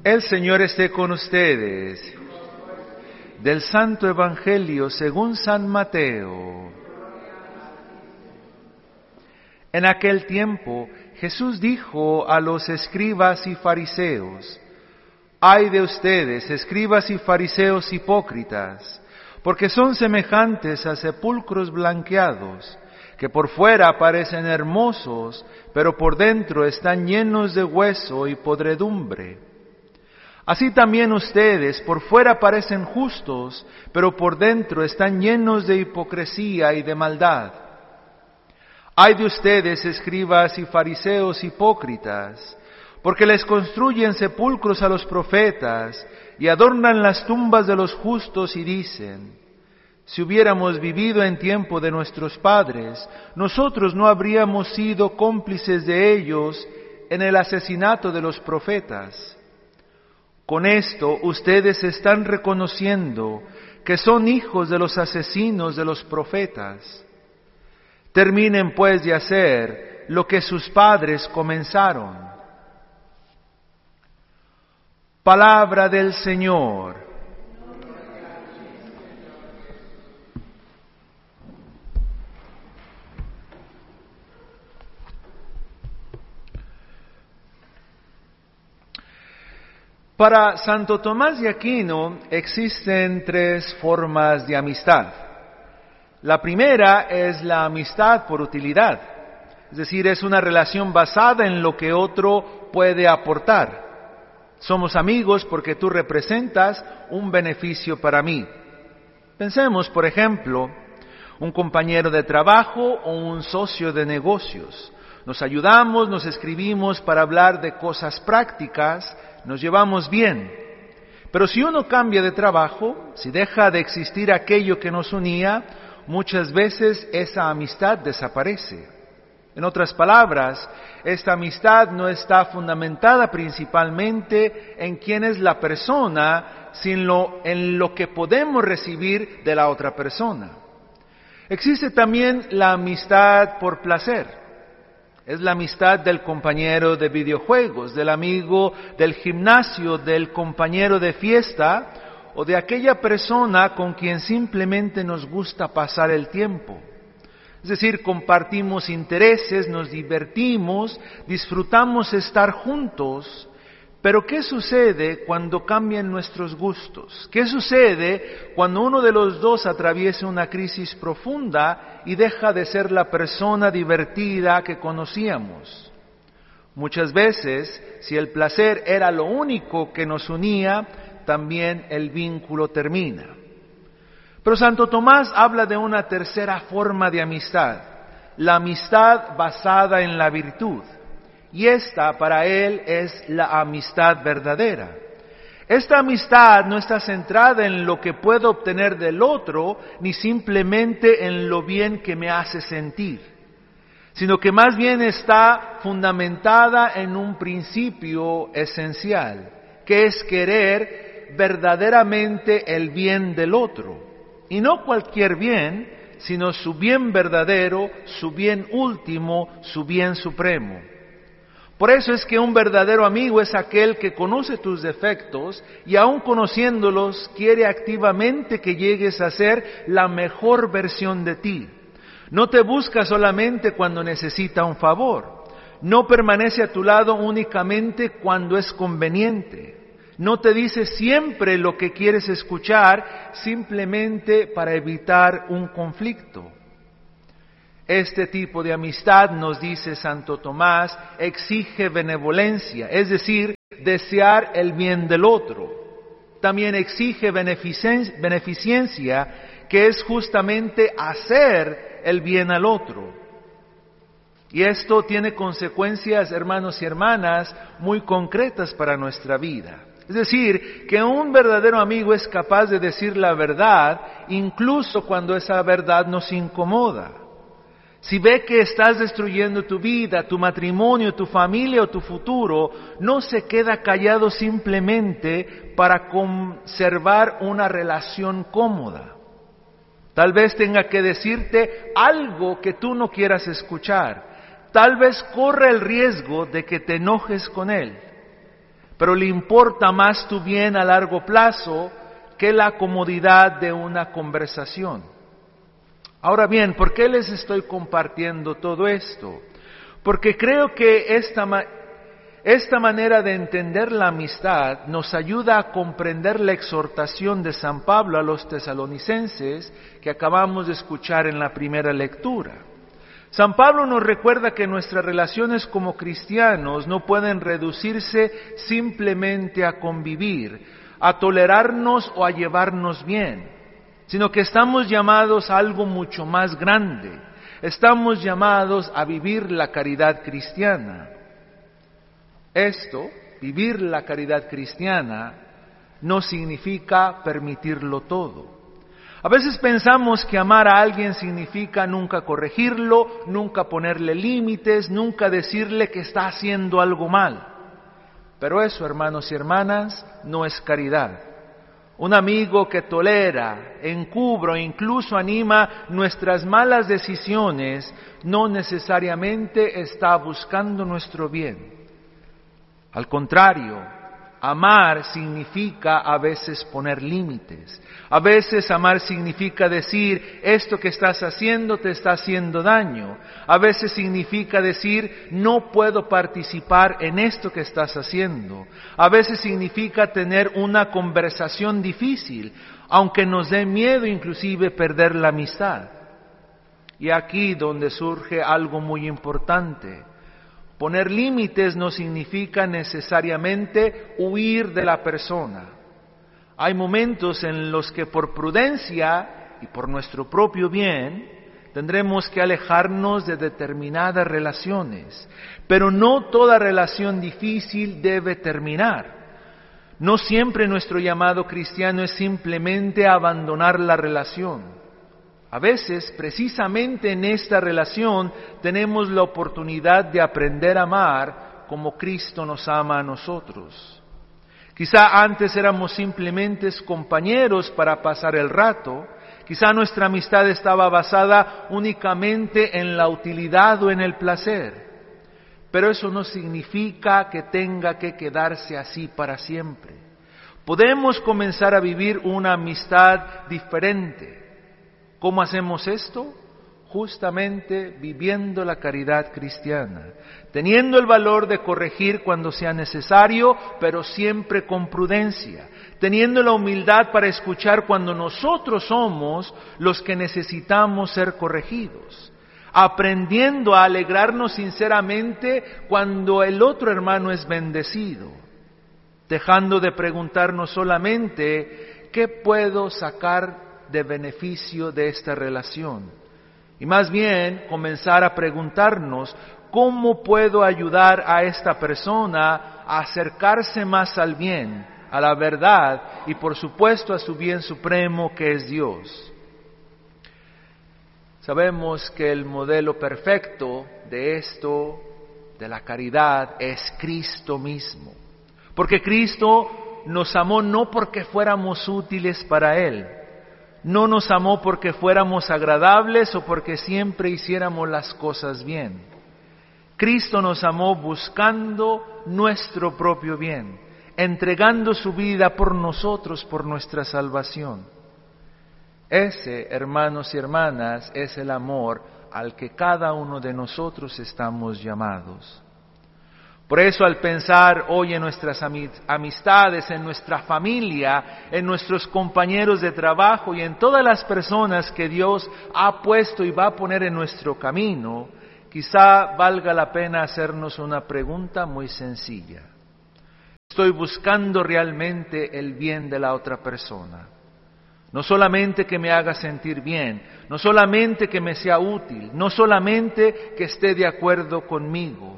El Señor esté con ustedes. Del Santo Evangelio según San Mateo. En aquel tiempo Jesús dijo a los escribas y fariseos: «Ay de ustedes, escribas y fariseos hipócritas, porque son semejantes a sepulcros blanqueados, que por fuera parecen hermosos, pero por dentro están llenos de hueso y podredumbre. Así también ustedes por fuera parecen justos, pero por dentro están llenos de hipocresía y de maldad. Ay de ustedes, escribas y fariseos hipócritas, porque les construyen sepulcros a los profetas y adornan las tumbas de los justos y dicen: si hubiéramos vivido en tiempo de nuestros padres, nosotros no habríamos sido cómplices de ellos en el asesinato de los profetas. Con esto ustedes están reconociendo que son hijos de los asesinos de los profetas. Terminen pues de hacer lo que sus padres comenzaron». Palabra del Señor. Para Santo Tomás de Aquino existen tres formas de amistad. La primera es la amistad por utilidad, es decir, es una relación basada en lo que otro puede aportar. Somos amigos porque tú representas un beneficio para mí. Pensemos, por ejemplo, un compañero de trabajo o un socio de negocios. Nos ayudamos, nos escribimos para hablar de cosas prácticas, nos llevamos bien. Pero si uno cambia de trabajo, si deja de existir aquello que nos unía, muchas veces esa amistad desaparece. En otras palabras, esta amistad no está fundamentada principalmente en quién es la persona, sino en lo que podemos recibir de la otra persona. Existe también la amistad por placer. Es la amistad del compañero de videojuegos, del amigo del gimnasio, del compañero de fiesta o de aquella persona con quien simplemente nos gusta pasar el tiempo. Es decir, compartimos intereses, nos divertimos, disfrutamos estar juntos. Pero ¿qué sucede cuando cambian nuestros gustos? ¿Qué sucede cuando uno de los dos atraviesa una crisis profunda y deja de ser la persona divertida que conocíamos? Muchas veces, si el placer era lo único que nos unía, también el vínculo termina. Pero Santo Tomás habla de una tercera forma de amistad, la amistad basada en la virtud. Y esta para él es la amistad verdadera. Esta amistad no está centrada en lo que puedo obtener del otro, ni simplemente en lo bien que me hace sentir, sino que más bien está fundamentada en un principio esencial, que es querer verdaderamente el bien del otro. Y no cualquier bien, sino su bien verdadero, su bien último, su bien supremo. Por eso es que un verdadero amigo es aquel que conoce tus defectos y aun conociéndolos quiere activamente que llegues a ser la mejor versión de ti. No te busca solamente cuando necesita un favor. No permanece a tu lado únicamente cuando es conveniente. No te dice siempre lo que quieres escuchar simplemente para evitar un conflicto. Este tipo de amistad, nos dice Santo Tomás, exige benevolencia, es decir, desear el bien del otro. También exige beneficencia, que es justamente hacer el bien al otro. Y esto tiene consecuencias, hermanos y hermanas, muy concretas para nuestra vida. Es decir, que un verdadero amigo es capaz de decir la verdad, incluso cuando esa verdad nos incomoda. Si ve que estás destruyendo tu vida, tu matrimonio, tu familia o tu futuro, no se queda callado simplemente para conservar una relación cómoda. Tal vez tenga que decirte algo que tú no quieras escuchar. Tal vez corra el riesgo de que te enojes con él. pero le importa más tu bien a largo plazo que la comodidad de una conversación. Ahora bien, ¿por qué les estoy compartiendo todo esto? Porque creo que esta manera de entender la amistad nos ayuda a comprender la exhortación de San Pablo a los tesalonicenses que acabamos de escuchar en la primera lectura. San Pablo nos recuerda que nuestras relaciones como cristianos no pueden reducirse simplemente a convivir, a tolerarnos o a llevarnos bien, sino que estamos llamados a algo mucho más grande. Estamos llamados a vivir la caridad cristiana. Esto, vivir la caridad cristiana, no significa permitirlo todo. A veces pensamos que amar a alguien significa nunca corregirlo, nunca ponerle límites, nunca decirle que está haciendo algo mal. Pero eso, hermanos y hermanas, no es caridad. Un amigo que tolera, encubre o incluso anima nuestras malas decisiones no necesariamente está buscando nuestro bien. Al contrario, amar significa a veces poner límites. A veces amar significa decir, esto que estás haciendo te está haciendo daño. A veces significa decir, no puedo participar en esto que estás haciendo. A veces significa tener una conversación difícil, aunque nos dé miedo inclusive perder la amistad. Y aquí donde surge algo muy importante. Poner límites no significa necesariamente huir de la persona. Hay momentos en los que por prudencia y por nuestro propio bien tendremos que alejarnos de determinadas relaciones, pero no toda relación difícil debe terminar. No siempre nuestro llamado cristiano es simplemente abandonar la relación. A veces, precisamente en esta relación, tenemos la oportunidad de aprender a amar como Cristo nos ama a nosotros. Quizá antes éramos simplemente compañeros para pasar el rato, quizá nuestra amistad estaba basada únicamente en la utilidad o en el placer, pero eso no significa que tenga que quedarse así para siempre. Podemos comenzar a vivir una amistad diferente. ¿Cómo hacemos esto? Justamente viviendo la caridad cristiana, teniendo el valor de corregir cuando sea necesario, pero siempre con prudencia, teniendo la humildad para escuchar cuando nosotros somos los que necesitamos ser corregidos, aprendiendo a alegrarnos sinceramente cuando el otro hermano es bendecido, dejando de preguntarnos solamente ¿qué puedo sacar de beneficio de esta relación? Y más bien comenzar a preguntarnos ¿cómo puedo ayudar a esta persona a acercarse más al bien, a la verdad y por supuesto a su bien supremo que es Dios? Sabemos que el modelo perfecto de esto, de la caridad, es Cristo mismo. Porque Cristo nos amó no porque fuéramos útiles para Él, no nos amó porque fuéramos agradables o porque siempre hiciéramos las cosas bien. Cristo nos amó buscando nuestro propio bien, entregando su vida por nosotros, por nuestra salvación. Ese, hermanos y hermanas, es el amor al que cada uno de nosotros estamos llamados. Por eso al pensar hoy en nuestras amistades, en nuestra familia, en nuestros compañeros de trabajo y en todas las personas que Dios ha puesto y va a poner en nuestro camino, quizá valga la pena hacernos una pregunta muy sencilla. ¿Estoy buscando realmente el bien de la otra persona? No solamente que me haga sentir bien, no solamente que me sea útil, no solamente que esté de acuerdo conmigo.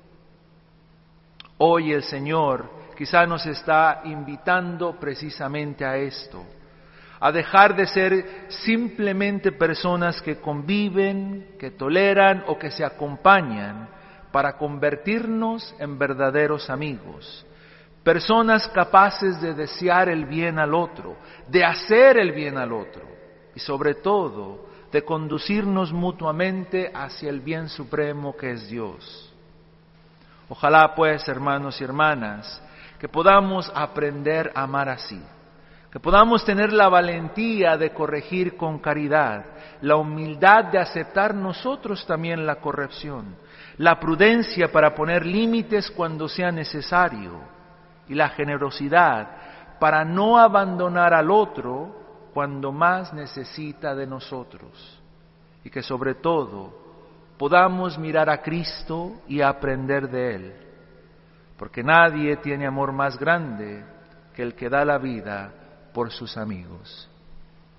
Hoy el Señor quizá nos está invitando precisamente a esto, a dejar de ser simplemente personas que conviven, que toleran o que se acompañan para convertirnos en verdaderos amigos, personas capaces de desear el bien al otro, de hacer el bien al otro y sobre todo de conducirnos mutuamente hacia el bien supremo que es Dios. Ojalá pues, hermanos y hermanas, que podamos aprender a amar así, que podamos tener la valentía de corregir con caridad, la humildad de aceptar nosotros también la corrección, la prudencia para poner límites cuando sea necesario y la generosidad para no abandonar al otro cuando más necesita de nosotros. Y que sobre todo podamos mirar a Cristo y aprender de Él, porque nadie tiene amor más grande que el que da la vida por sus amigos.